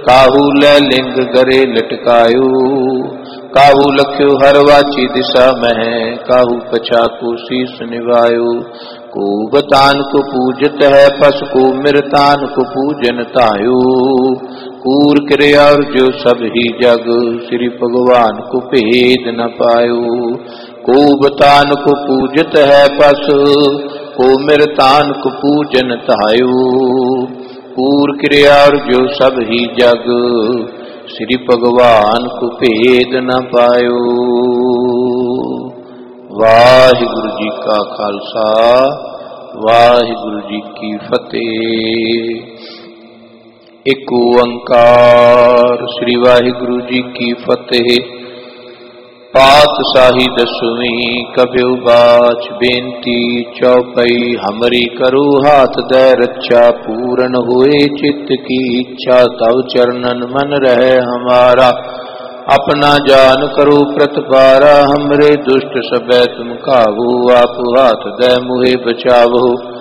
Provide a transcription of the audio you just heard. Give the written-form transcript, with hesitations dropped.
काहू लै लिंग गरे लटकायो, काहू लख्यो हर वाची दिशा मह, काहू पछा को शीस निभायो। को बतान को पूजत है पस को मिरतान को पूजन तायो, कूर क्रिया और जो सब ही जग, श्री भगवान को भेद न पायो। को बतान को पूजत है पस को मिरतान को पूजन तायो, कूर क्रिया और जो सब ही जग, श्री भगवान को भेद न पायो। वाहिगुरु जी का खालसा, वाहिगुरु जी की फतेह। एक ओंकार। श्री वाहिगुरु जी की फतेह। पातशाही दसवीं कभ्यु बाच बेनती चौपई, हमरी करो हाथ दे रक्षा, पूर्ण हुए चित्त की इच्छा, तव चरणन मन रहे हमारा, अपना जान करो प्रतिपारा, हमरे दुष्ट सबे तुम काबू, आप हाथ दे मुहे बचावो।